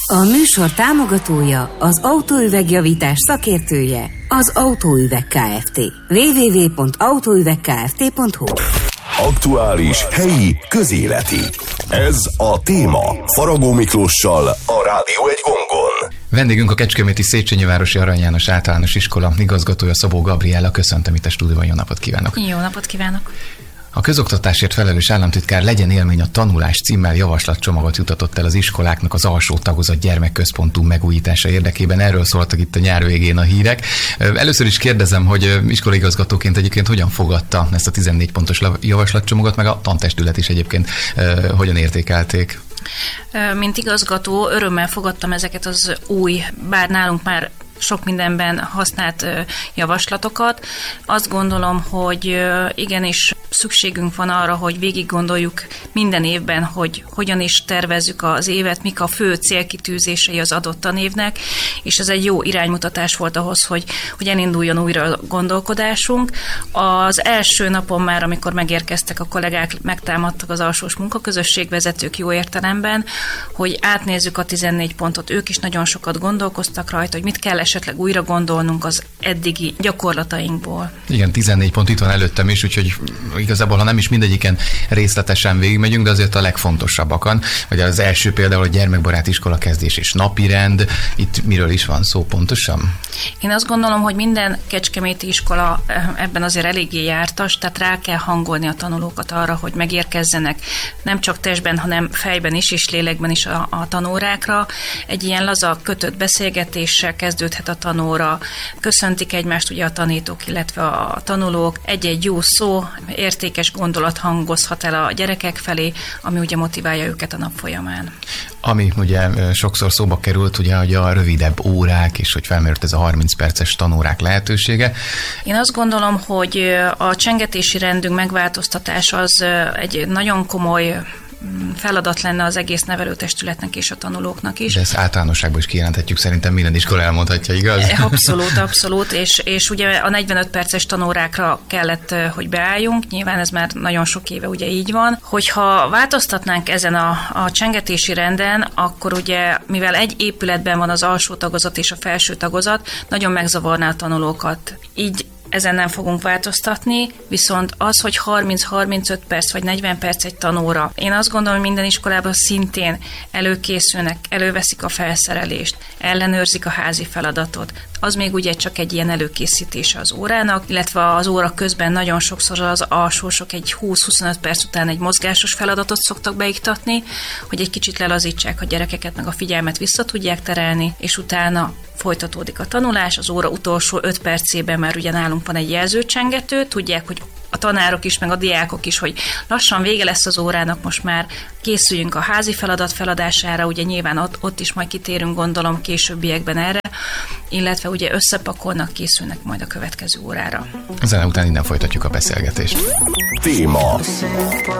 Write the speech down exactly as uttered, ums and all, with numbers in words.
A műsor támogatója, az autóüvegjavítás szakértője, az Autóüveg Kft. double-u double-u double-u pont autóüvegkft pont hu. Aktuális, helyi, közéleti. Ez a téma. Faragó Miklóssal, a Rádió egy gongon. Vendégünk a Kecskeméti Széchenyi városi Arany János Általános Iskola igazgatója, Szabó Gabriella. Köszöntöm itt a stúdióban, jó napot kívánok! Jó napot kívánok! A közoktatásért felelős államtitkár Legyen élmény a tanulás címmel javaslatcsomagot jutatott el az iskoláknak az alsó tagozat gyermekközpontú megújítása érdekében. Erről szóltak itt a nyár végén a hírek. Először is kérdezem, hogy iskolaigazgatóként egyébként hogyan fogadta ezt a tizennégy pontos javaslatcsomagot, meg a tantestület is egyébként hogyan értékelték? Mint igazgató örömmel fogadtam ezeket az új, bár nálunk már sok mindenben használt javaslatokat. Azt gondolom, hogy igenis szükségünk van arra, hogy végig gondoljuk minden évben, hogy hogyan is tervezzük az évet, mik a fő célkitűzései az adott tanévnek, és ez egy jó iránymutatás volt ahhoz, hogy, hogy elinduljon újra a gondolkodásunk. Az első napon már, amikor megérkeztek a kollégák, megtámadtak az alsós munkaközösségvezetők jó értelemben, hogy átnézzük a tizennégy pontot. Ők is nagyon sokat gondolkoztak rajta, hogy mit kell esetleg újra gondolnunk az eddigi gyakorlatainkból. Igen, tizennégy pont itt van előttem is, úgyhogy igazából, ha nem is mindegyiken részletesen végigmegyünk, de azért a legfontosabbakon. Vagy az első például a gyermekbarát iskola kezdés és napirend. Itt miről is van szó pontosan? Én azt gondolom, hogy minden kecskeméti iskola ebben azért eléggé jártas, tehát rá kell hangolni a tanulókat arra, hogy megérkezzenek nem csak testben, hanem fejben is, és lélekben is a, a tanórákra. Egy ilyen laza kötött beszélgetéssel kezdődhet a tanóra, köszöntik egymást ugye a tanítók, illetve a tanulók. Egy-egy jó szó, értékes gondolat hangozhat el a gyerekek felé, ami ugye motiválja őket a nap folyamán. Ami ugye sokszor szóba került, ugye, hogy a rövidebb órák, és hogy felmerült ez a harminc perces tanórák lehetősége. Én azt gondolom, hogy a csengetési rendünk megváltoztatása az egy nagyon komoly feladat lenne az egész nevelőtestületnek és a tanulóknak is. De ezt általánosságban is kijelenthetjük, szerintem minden iskola elmondhatja, igaz? Abszolút, abszolút, és, és ugye a negyvenöt perces tanórákra kellett, hogy beálljunk, nyilván ez már nagyon sok éve ugye így van. Hogyha változtatnánk ezen a, a csengetési renden, akkor ugye, mivel egy épületben van az alsó tagozat és a felső tagozat, nagyon megzavarná a tanulókat. Így ezen nem fogunk változtatni, viszont az, hogy harminc-harmincöt perc vagy negyven perc egy tanóra. Én azt gondolom, hogy minden iskolában szintén előkészülnek, előveszik a felszerelést, ellenőrzik a házi feladatot. Az még ugye csak egy ilyen előkészítése az órának, illetve az óra közben nagyon sokszor az alsósok egy húsz-huszonöt perc után egy mozgásos feladatot szoktak beiktatni, hogy egy kicsit lelazítsák a gyerekeket, meg a figyelmet vissza tudják terelni, és utána folytatódik a tanulás, az óra utolsó öt percében már ugye nálunk van egy jelzőcsengető, tudják, hogy a tanárok is, meg a diákok is, hogy lassan vége lesz az órának, most már készüljünk a házi feladat feladására, ugye nyilván ott, ott is majd kitérünk, gondolom, későbbiekben erre, illetve ugye összepakolnak, készülnek majd a következő órára. Zene után innen folytatjuk a beszélgetést. Téma.